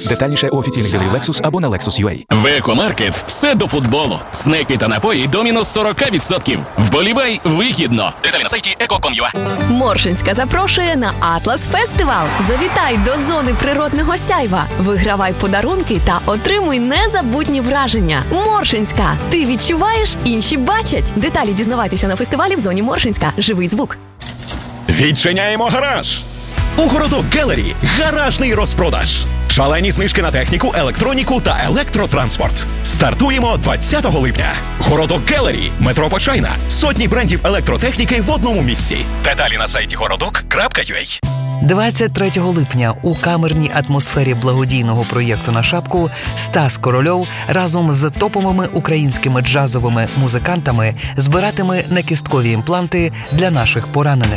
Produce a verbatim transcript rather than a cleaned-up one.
Детальніше у офіційних дилерів Lexus або на Lexus точка ю а. В Екомаркет все до футболу. Снеки та напої до мінус сорок відсотків. Вболівай вигідно. Деталі на сайті еко крапка ком крапка ю а. Моршинська запрошує на Атлас Фестивал. Завітай до зони природного сяйва. Вигравай подарунки та отримуй незабутні враження. Моршинська. Ти відчуваєш, інші бачать. Деталі дізнавайтеся на фестивалі в зоні Моршинська. Живий звук. Відчиняємо гараж! У Городок Гелері гаражний розпродаж. Шалені знижки на техніку, електроніку та електротранспорт. Стартуємо двадцятого липня. Городок Гелері, метро Почайна. Сотні брендів електротехніки в одному місці. Деталі на сайті городок крапка ю а. двадцять третього липня у камерній атмосфері благодійного проєкту «На шапку» Стас Корольов разом з топовими українськими джазовими музикантами збиратиме некісткові імпланти для наших поранених.